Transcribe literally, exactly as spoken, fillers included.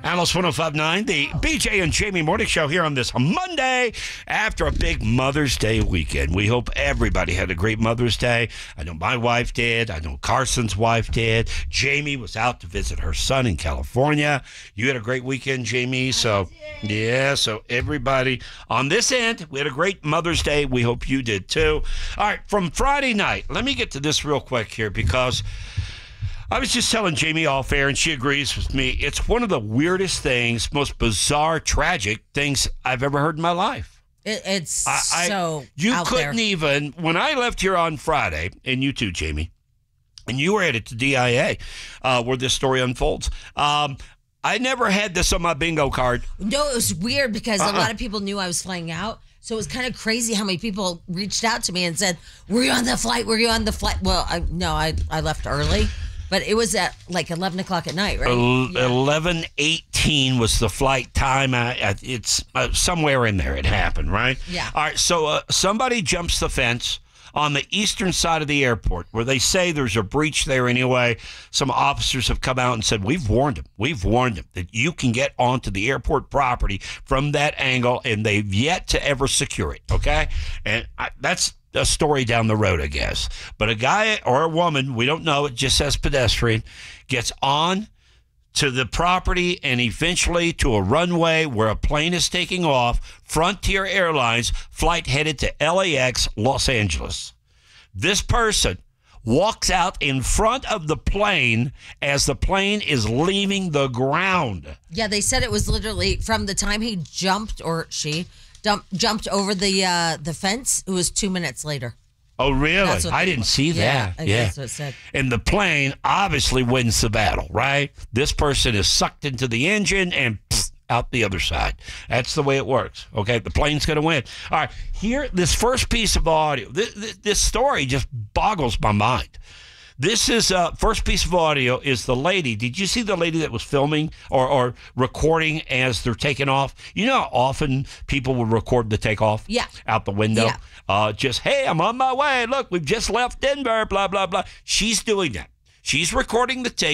Alice one oh five point nine, the B J and Jamie Morning Show here on this Monday after a big Mother's Day weekend. We hope everybody had a great Mother's Day. I know my wife did. I know Carson's wife did. Jamie was out to visit her son in California. You had a great weekend, Jamie. So, yeah, so everybody on this end, we had a great Mother's Day. We hope you did too. All right, from Friday night, let me get to this real quick here because I was just telling Jamie off air, and she agrees with me. It's one of the weirdest things, most bizarre, tragic things I've ever heard in my life. It, it's I, I, so You out couldn't there. even, when I left here on Friday, and you too, Jamie, and you were headed to D I A, uh, where this story unfolds. Um, I never had this on my bingo card. No, it was weird because Uh-uh. a lot of people knew I was flying out. So it was kind of crazy how many people reached out to me and said, were you on the flight? Were you on the flight? Well, I, no, I, I left early. But it was at like eleven o'clock at night, right? El- Yeah. eleven eighteen was the flight time. I, I, it's uh, somewhere in there it happened, right? Yeah. All right, so uh, somebody jumps the fence on the eastern side of the airport where they say there's a breach there anyway. Some officers have come out and said, we've warned them. We've warned them that you can get onto the airport property from that angle, and they've yet to ever secure it, okay? And I, that's a story down the road, I guess. But a guy or a woman, we don't know, it just says pedestrian, gets on to the property and eventually to a runway where a plane is taking off, Frontier Airlines flight headed to L A X, Los Angeles. This person walks out in front of the plane as the plane is leaving the ground. Yeah, they said it was literally from the time he jumped, or she dump, jumped over the uh, the fence, it was two minutes later. Oh, really? That's what I they- didn't see yeah, that. I Yeah. guess that's what it said. And the plane obviously wins the battle, right? This person is sucked into the engine and pfft, out the other side. That's the way it works, okay? The plane's going to win. All right, here, this first piece of audio, this, this, this story just boggles my mind. This is, uh, first piece of audio is the lady. Did you see the lady that was filming or, or recording as they're taking off? You know how often people will record the takeoff? Yeah. Out the window? Yeah. Uh, just, hey, I'm on my way. Look, we've just left Denver, blah, blah, blah. She's doing that. She's recording the take.